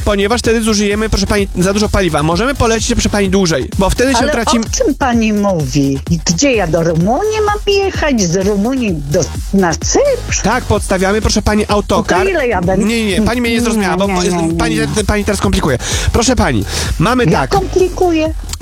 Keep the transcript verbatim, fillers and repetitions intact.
ponieważ wtedy zużyjemy, proszę pani, za dużo paliwa. Możemy polecieć, proszę pani, dłużej, bo wtedy się Ale tracimy... o czym pani mówi? Gdzie ja do Rumunii mam jechać? Z Rumunii do, na Cypr? Tak, podstawiamy, proszę pani, autokar. To ile ja będę? Nie, nie, pani mnie nie zrozumiała, bo Nie, nie, nie, pani, nie. pani teraz komplikuje. Proszę pani, mamy Ja tak... komplikuję.